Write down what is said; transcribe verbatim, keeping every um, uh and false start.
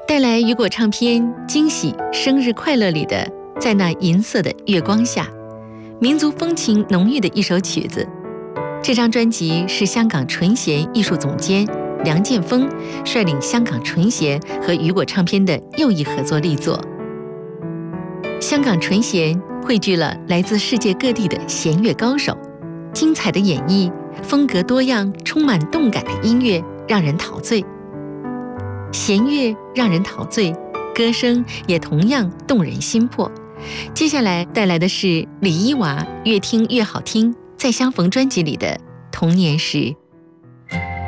带来雨果唱片《惊喜生日快乐》里的《在那银色的月光下》，民族风情浓郁的一首曲子。这张专辑是香港纯弦艺术总监梁建峰率领香港纯弦和雨果唱片的又一合作力作。香港纯弦汇聚了来自世界各地的弦乐高手，精彩的演绎，风格多样、充满动感的音乐让人陶醉。弦乐让人陶醉，歌声也同样动人心魄。接下来带来的是李伊娃《越听越好听》再相逢专辑里的《童年时》。